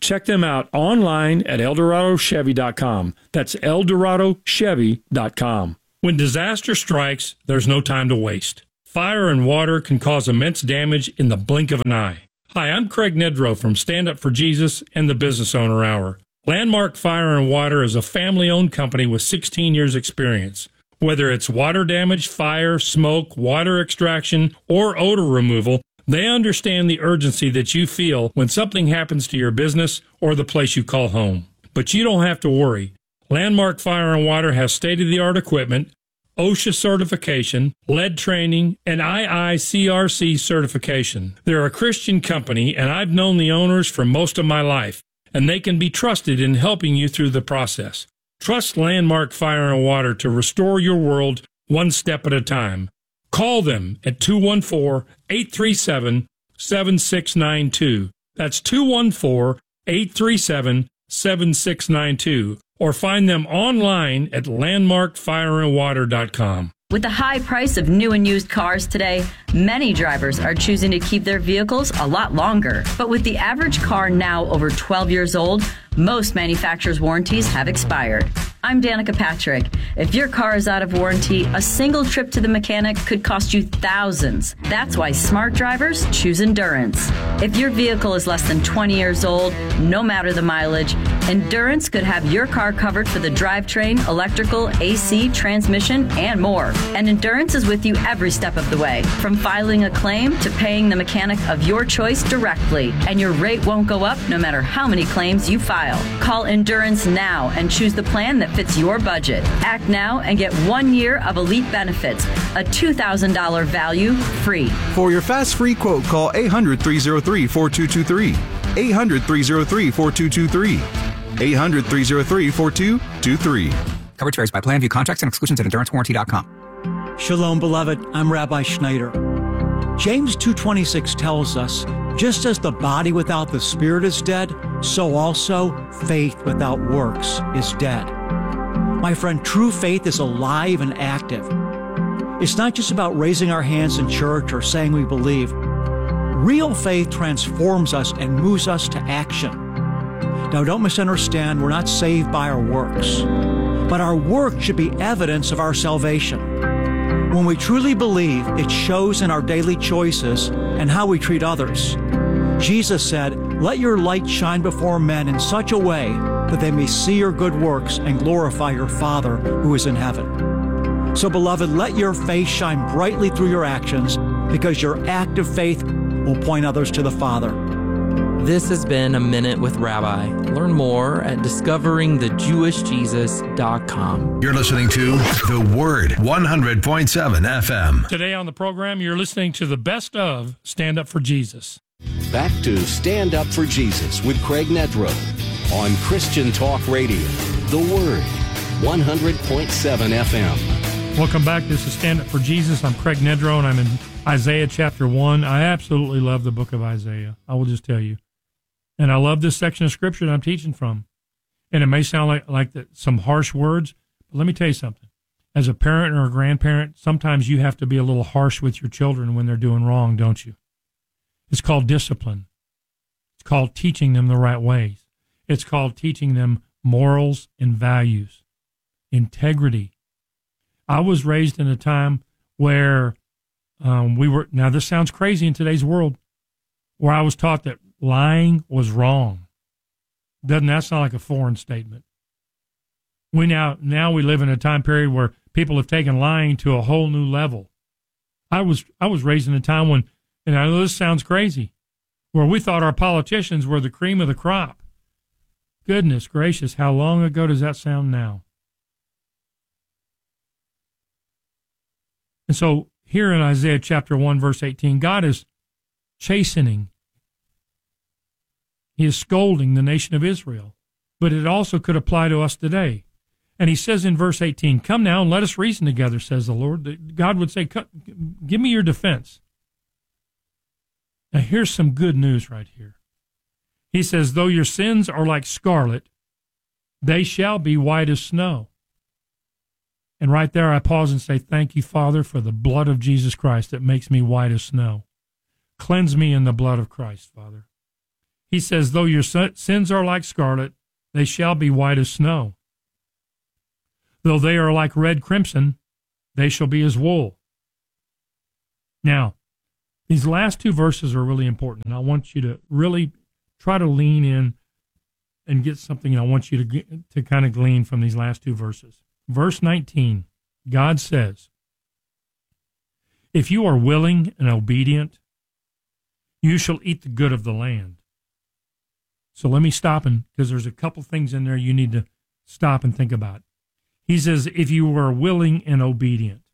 Check them out online at eldorado chevy dot com. That's eldorado chevy dot com. When disaster strikes, there's no time to waste. Fire and water can cause immense damage in the blink of an eye. Hi, I'm Craig Nedrow from Stand Up for Jesus and the Business Owner Hour. Landmark Fire and Water is a family-owned company with sixteen years experience. Whether it's water damage, fire, smoke, water extraction, or odor removal, they understand the urgency that you feel when something happens to your business or the place you call home. But you don't have to worry. Landmark Fire and Water has state-of-the-art equipment, OSHA certification, lead training, and I I C R C certification. They're a Christian company, and I've known the owners for most of my life, and they can be trusted in helping you through the process. Trust Landmark Fire and Water to restore your world one step at a time. Call them at two one four, eight three seven, seven six nine two. That's two one four, eight three seven, seven six nine two. Or find them online at landmark fire and water dot com. With the high price of new and used cars today, many drivers are choosing to keep their vehicles a lot longer. But with the average car now over twelve years old, most manufacturers' warranties have expired. I'm Danica Patrick. If your car is out of warranty, a single trip to the mechanic could cost you thousands. That's why smart drivers choose Endurance. If your vehicle is less than twenty years old, no matter the mileage, Endurance could have your car covered for the drivetrain, electrical, A C, transmission, and more. And Endurance is with you every step of the way, from filing a claim to paying the mechanic of your choice directly. And your rate won't go up no matter how many claims you file. Call Endurance now and choose the plan that fits your budget. Act now and get one year of elite benefits, a two thousand dollars value free. For your fast free quote, call eight hundred, three oh three, four two two three. eight hundred, three oh three, four two two three. eight hundred, three oh three, four two two three. Coverage varies by plan. View contracts and exclusions at endurance warranty dot com. Shalom, beloved. I'm Rabbi Schneider. James two twenty-six tells us, just as the body without the spirit is dead, so also faith without works is dead. My friend, true faith is alive and active. It's not just about raising our hands in church or saying we believe. Real faith transforms us and moves us to action. Now, don't misunderstand, we're not saved by our works, but our work should be evidence of our salvation. When we truly believe, it shows in our daily choices and how we treat others. Jesus said, "Let your light shine before men in such a way that they may see your good works and glorify your Father who is in heaven." So, beloved, let your faith shine brightly through your actions, because your act of faith will point others to the Father. This has been A Minute with Rabbi. Learn more at discovering the jewish jesus dot com. You're listening to The Word, one hundred point seven F M. Today on the program, you're listening to the best of Stand Up for Jesus. Back to Stand Up for Jesus with Craig Nedrow on Christian Talk Radio. The Word, one hundred point seven F M. Welcome back. This is Stand Up for Jesus. I'm Craig Nedrow, and I'm in Isaiah chapter one. I absolutely love the book of Isaiah. I will just tell you. And I love this section of Scripture that I'm teaching from. And it may sound like, like the, some harsh words, but let me tell you something. As a parent or a grandparent, sometimes you have to be a little harsh with your children when they're doing wrong, don't you? It's called discipline. It's called teaching them the right ways. It's called teaching them morals and values, integrity. I was raised in a time where um, we were, now this sounds crazy in today's world, where I was taught that lying was wrong. Doesn't that sound like a foreign statement? We now, now we live in a time period where people have taken lying to a whole new level. I was, I was raised in a time when, and I know this sounds crazy, where we thought our politicians were the cream of the crop. Goodness gracious, how long ago does that sound now? And so here in Isaiah chapter one, verse eighteen, God is chastening. He is scolding the nation of Israel. But it also could apply to us today. And he says in verse eighteen, "Come now and let us reason together," says the Lord. God would say, "Give me your defense." Now here's some good news right here. He says, "Though your sins are like scarlet, they shall be white as snow." And right there I pause and say, thank you, Father, for the blood of Jesus Christ that makes me white as snow. Cleanse me in the blood of Christ, Father. He says, though your sins are like scarlet, they shall be white as snow. Though they are like red crimson, they shall be as wool. Now, these last two verses are really important, and I want you to really try to lean in and get something. I want you to get, to kind of glean from these last two verses. Verse nineteen, God says, if you are willing and obedient, you shall eat the good of the land. So let me stop, and because there's a couple things in there you need to stop and think about. He says, if you are willing and obedient.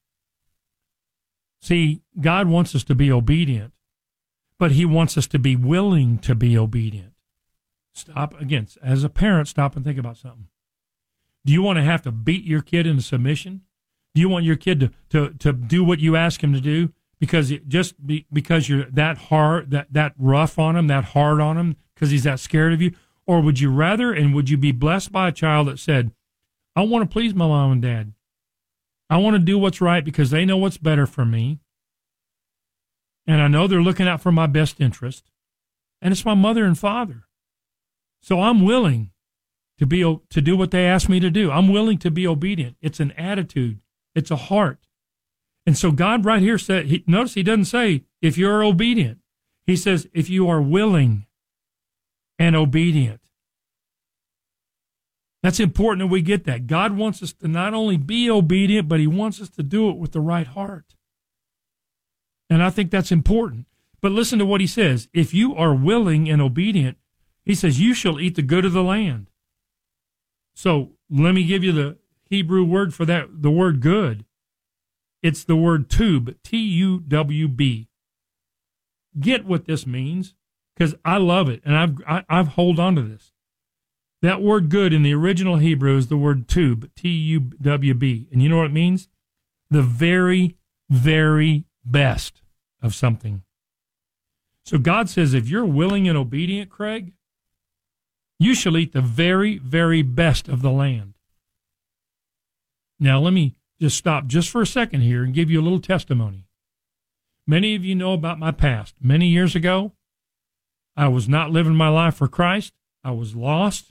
See, God wants us to be obedient, but he wants us to be willing to be obedient. Stop, again, as a parent, stop and think about something. Do you want to have to beat your kid into submission? Do you want your kid to, to, to do what you ask him to do because it just be, because you're that hard, that, that rough on him, that hard on him, because he's that scared of you? Or would you rather, and would you be blessed by a child that said, I want to please my mom and dad. I want to do what's right because they know what's better for me. And I know they're looking out for my best interest. And it's my mother and father. So I'm willing to be to do what they ask me to do. I'm willing to be obedient. It's an attitude. It's a heart. And so God right here said, he, notice he doesn't say, if you're obedient. He says, if you are willing and obedient. That's important that we get that. God wants us to not only be obedient, but he wants us to do it with the right heart. And I think that's important. But listen to what he says. If you are willing and obedient, he says, you shall eat the good of the land. So let me give you the Hebrew word for that, the word good. It's the word tube, T U W B. Get what this means, because I love it, and I've I, I've hold on to this. That word good in the original Hebrew is the word tube, T U W B. And you know what it means? The very, very best of something. So God says, if you're willing and obedient, Craig, you shall eat the very, very best of the land. Now, let me just stop just for a second here and give you a little testimony. Many of you know about my past. Many years ago, I was not living my life for Christ. I was lost.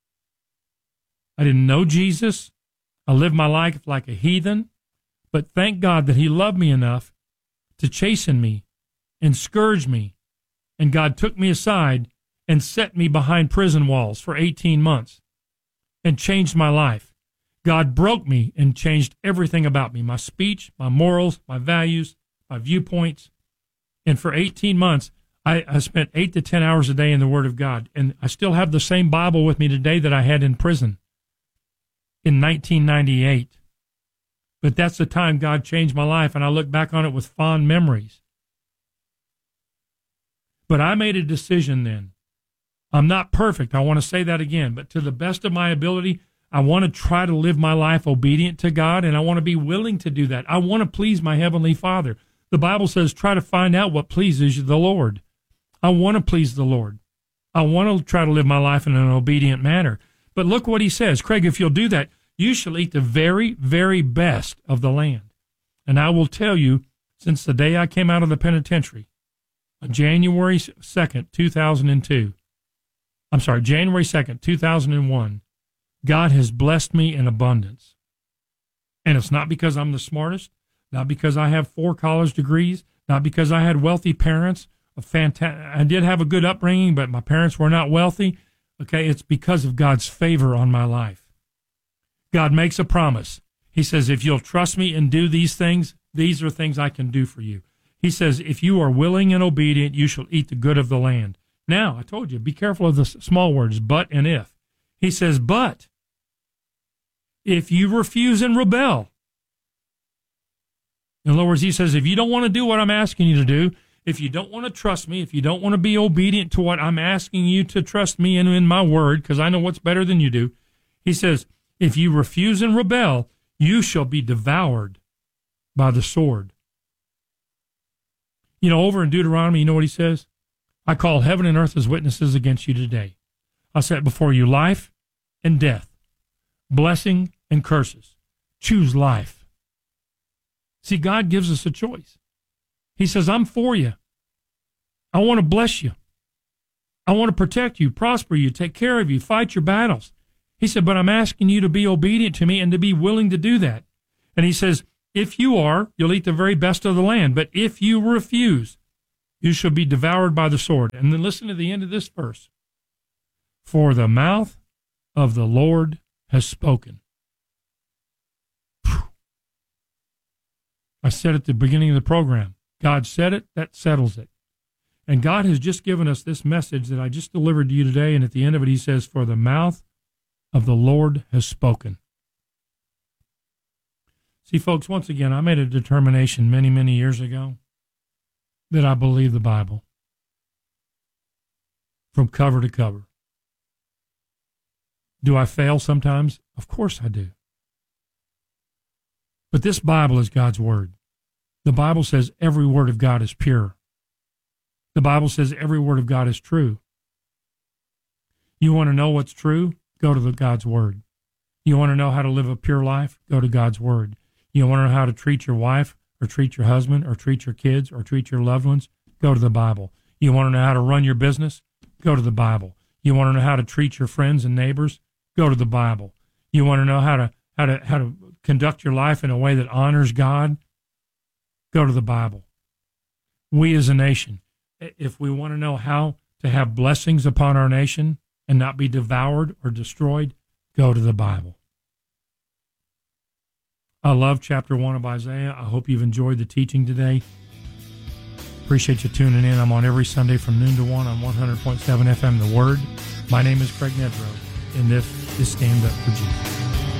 I didn't know Jesus. I lived my life like a heathen. But thank God that he loved me enough to chasten me and scourge me. And God took me aside and set me behind prison walls for eighteen months and changed my life. God broke me and changed everything about me, my speech, my morals, my values, my viewpoints. And for eighteen months, I, I spent eight to ten hours a day in the Word of God. And I still have the same Bible with me today that I had in prison in nineteen ninety-eight. But that's the time God changed my life, and I look back on it with fond memories. But I made a decision then. I'm not perfect. I want to say that again. But to the best of my ability, I want to try to live my life obedient to God, and I want to be willing to do that. I want to please my Heavenly Father. The Bible says, try to find out what pleases the Lord. I want to please the Lord. I want to try to live my life in an obedient manner. But look what he says. Craig, if you'll do that, you shall eat the very, very best of the land. And I will tell you, since the day I came out of the penitentiary, on January second, two thousand two, I'm sorry, January second, two thousand one, God has blessed me in abundance. And it's not because I'm the smartest, not because I have four college degrees, not because I had wealthy parents. A fanta- I did have a good upbringing, but my parents were not wealthy. Okay, it's because of God's favor on my life. God makes a promise. He says, if you'll trust me and do these things, these are things I can do for you. He says, if you are willing and obedient, you shall eat the good of the land. Now, I told you, be careful of the small words, but and if. He says, but if you refuse and rebel. In other words, he says, if you don't want to do what I'm asking you to do, if you don't want to trust me, if you don't want to be obedient to what I'm asking you to trust me in, in my word, because I know what's better than you do, he says, if you refuse and rebel, you shall be devoured by the sword. You know, over in Deuteronomy, you know what he says? I call heaven and earth as witnesses against you today. I set before you life and death, blessing and curses. Choose life. See, God gives us a choice. He says, I'm for you. I want to bless you. I want to protect you, prosper you, take care of you, fight your battles. He said, but I'm asking you to be obedient to me and to be willing to do that. And he says, if you are, you'll eat the very best of the land. But if you refuse, you shall be devoured by the sword. And then listen to the end of this verse. For the mouth of the Lord has spoken. Whew. I said at the beginning of the program, God said it, that settles it. And God has just given us this message that I just delivered to you today. And at the end of it, he says, for the mouth of the Lord has spoken. See, folks, once again, I made a determination many, many years ago that I believe the Bible from cover to cover. Do I fail sometimes? Of course I do. But this Bible is God's Word. The Bible says every word of God is pure. The Bible says every word of God is true. You want to know what's true? Go to the God's Word. You want to know how to live a pure life? Go to God's Word. You want to know how to treat your wife or treat your husband or treat your kids or treat your loved ones? Go to the Bible. You want to know how to run your business? Go to the Bible. You want to know how to treat your friends and neighbors? Go to the Bible. You want to know how to how to how to conduct your life in a way that honors God? Go to the Bible. We as a nation, if we want to know how to have blessings upon our nation and not be devoured or destroyed, go to the Bible. I love chapter one of Isaiah. I hope you've enjoyed the teaching today. Appreciate you tuning in. I'm on every Sunday from noon to one on one hundred point seven F M, The Word. My name is Craig Nedrow, and this is Stand Up for Jesus.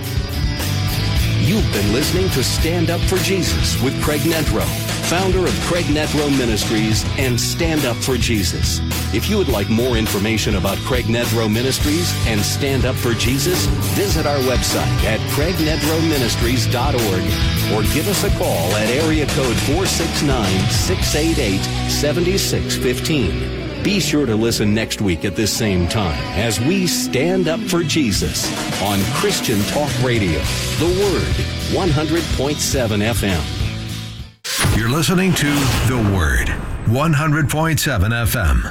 You've been listening to Stand Up for Jesus with Craig Nedrow, founder of Craig Nedrow Ministries and Stand Up for Jesus. If you would like more information about Craig Nedrow Ministries and Stand Up for Jesus, visit our website at craig nedrow ministries dot org or give us a call at area code four six nine, six eight eight, seven six one five. Be sure to listen next week at this same time as we stand up for Jesus on Christian Talk Radio, The Word, one hundred point seven F M. You're listening to The Word, one hundred point seven F M.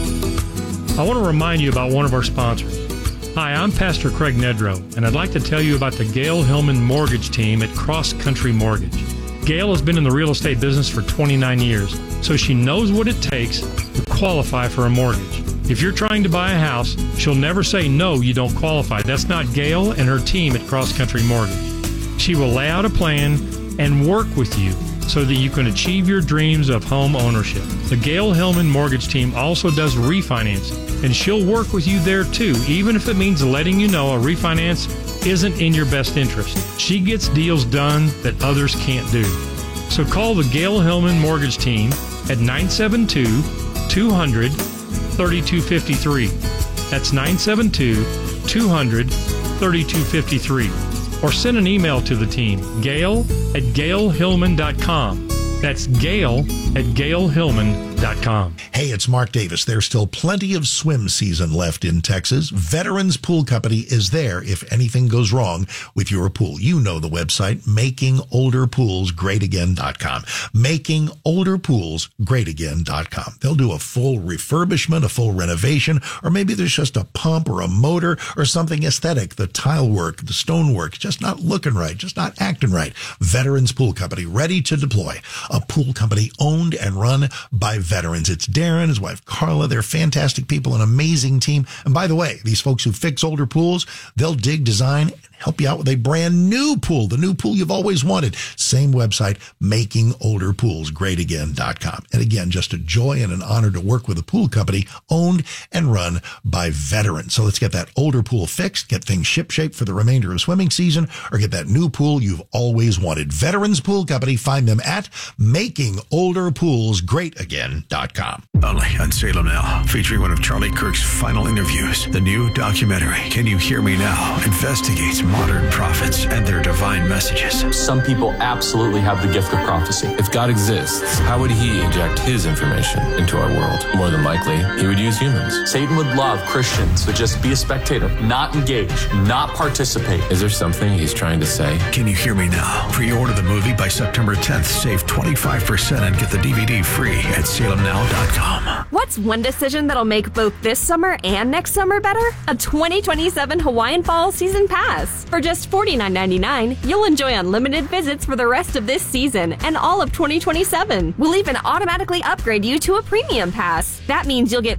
I want to remind you about one of our sponsors. Hi, I'm Pastor Craig Nedrow, and I'd like to tell you about the Gail Hillman Mortgage Team at Cross Country Mortgage. Gail has been in the real estate business for twenty-nine years, so she knows what it takes to qualify for a mortgage. If you're trying to buy a house, she'll never say, no, you don't qualify. That's not Gail and her team at Cross Country Mortgage. She will lay out a plan and work with you so that you can achieve your dreams of home ownership. The Gail Hillman Mortgage Team also does refinancing, and she'll work with you there too, even if it means letting you know a refinance isn't in your best interest. She gets deals done that others can't do. So call the Gail Hillman Mortgage Team at nine seven two, two hundred, thirty-two fifty-three. That's nine seven two, two hundred, thirty-two fifty-three. Or send an email to the team, gail at gail hillman dot com. That's Gail at gail hillman dot com. Hey, it's Mark Davis. There's still plenty of swim season left in Texas. Veterans Pool Company is there if anything goes wrong with your pool. You know the website, making older pools great again dot com. making older pools great again dot com. They'll do a full refurbishment, a full renovation, or maybe there's just a pump or a motor or something aesthetic. The tile work, the stone work, just not looking right, just not acting right. Veterans Pool Company, ready to deploy. A pool company owned and run by veterans. It's Darren, his wife Carla. They're fantastic people, an amazing team. And by the way, these folks who fix older pools, they'll dig, design, and help you out with a brand new pool, the new pool you've always wanted. Same website, making older pools great again dot com. And again, just a joy and an honor to work with a pool company owned and run by veterans. So let's get that older pool fixed, get things shipshape for the remainder of swimming season, or get that new pool you've always wanted. Veterans Pool Company, find them at making older pools great again dot com. Only on Salem Now, featuring one of Charlie Kirk's final interviews. The new documentary, Can You Hear Me Now?, investigates modern prophets and their divine messages. Some people absolutely have the gift of prophecy. If God exists, how would he inject his information into our world? More than likely, he would use humans. Satan would love Christians to just be a spectator, not engage, not participate. Is there something he's trying to say? Can you hear me now? Pre-order the movie by September tenth. Save twenty-five percent and get the D V D free at salem now dot com. What's one decision that'll make both this summer and next summer better? A twenty twenty-seven Hawaiian Fall Season Pass. For just forty-nine ninety-nine, you'll enjoy unlimited visits for the rest of this season and all of twenty twenty-seven. We'll even automatically upgrade you to a premium pass. That means you'll get